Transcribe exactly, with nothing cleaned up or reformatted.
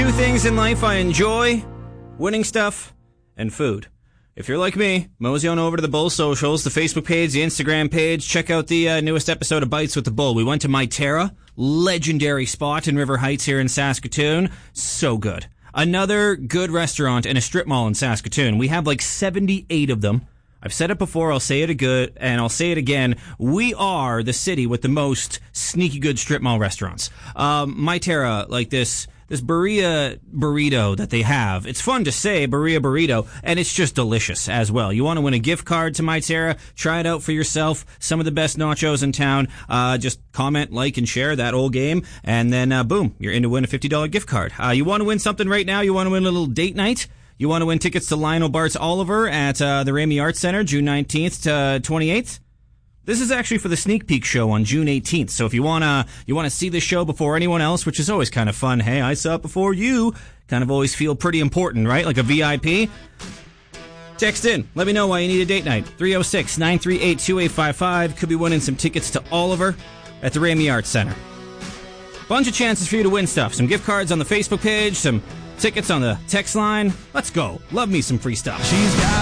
Two things in life I enjoy, winning stuff and food. If you're like me, mosey on over to the Bull socials, the Facebook page, the Instagram page. Check out the uh, newest episode of Bites with the Bull. We went to My Terra, legendary spot in River Heights here in Saskatoon. So good. Another good restaurant in a strip mall in Saskatoon. We have like seventy-eight of them. I've said it before, I'll say it again, and I'll say it again. We are the city with the most sneaky good strip mall restaurants. Um, My Terra, like this... This birria burrito that they have, it's fun to say, birria burrito, and it's just delicious as well. You want to win a gift card to My Terra? Try it out for yourself. Some of the best nachos in town. Uh, just comment, like, and share that old game, and then uh, boom, you're in to win a fifty dollars gift card. Uh, you want to win something right now? You want to win a little date night? You want to win tickets to Lionel Bart's Oliver at uh, the Ramey Arts Center, June nineteenth to twenty-eighth? This is actually for the Sneak Peek show on June eighteenth. So if you wanna you wanna see the show before anyone else, which is always kind of fun. Hey, I saw it before you. Kind of always feel pretty important, right? Like a V I P. Text in. Let me know why you need a date night. three oh six, nine three eight, two eight five five. Could be winning some tickets to Oliver at the Ramey Arts Center. Bunch of chances for you to win stuff. Some gift cards on the Facebook page. Some tickets on the text line. Let's go. Love me some free stuff. She's got